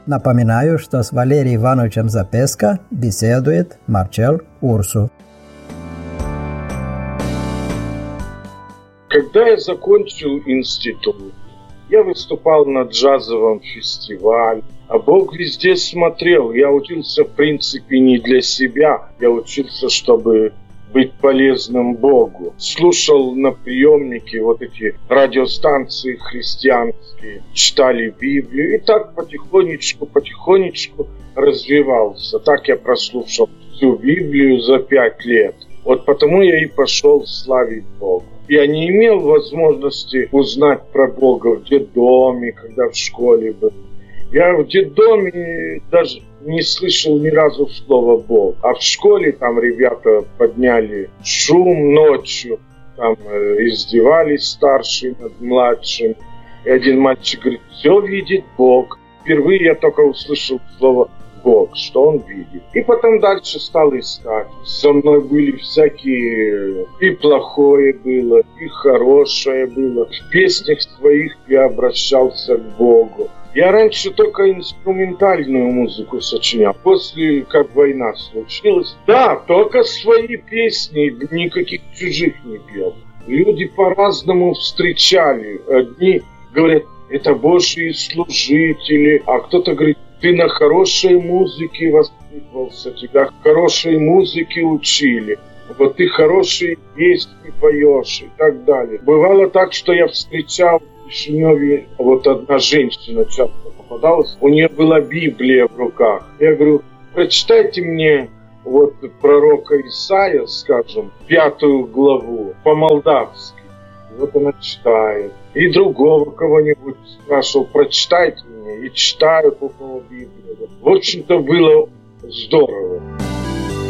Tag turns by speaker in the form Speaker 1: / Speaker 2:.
Speaker 1: Напоминаю, что с Валерием Ивановичем Запеско беседует Марчел Урсу.
Speaker 2: Когда я закончил институт, я выступал на джазовом фестивале, а Бог везде смотрел. Я учился, в принципе, не для себя. Я учился, чтобы быть полезным Богу. Слушал на приемнике вот эти радиостанции христианские, читали Библию. И так потихонечку развивался. Так я прослушал всю Библию за 5 лет. Вот потому я и пошел славить Бога. Я не имел возможности узнать про Бога в детдоме, когда в школе был. Я в детдоме даже не слышал ни разу слова «Бог». А в школе там ребята подняли шум ночью, там издевались старшие над младшим. И один мальчик говорит: «Все видит Бог». Впервые я только услышал слово Бог, что он видит. И потом дальше стал искать. Со мной были всякие... И плохое было, и хорошее было. В песнях своих я обращался к Богу. Я раньше только инструментальную музыку сочинял. После, как война случилась, да, только свои песни, никаких чужих не пел. Люди по-разному встречали. Одни говорят: это Божьи служители, а кто-то говорит: ты на хорошей музыке воспитывался, тебя хорошей музыке учили, вот ты хорошие песни поешь и так далее. Бывало так, что я встречал в Кишиневе, вот одна женщина часто попадалась, у нее была Библия в руках. Я говорю: прочитайте мне вот пророка Исаия, скажем, 5 главу по-молдавски. Вот она читает. И другого кого-нибудь спрашивал: прочитайте мне. И читают около Библии. В общем-то, было здорово.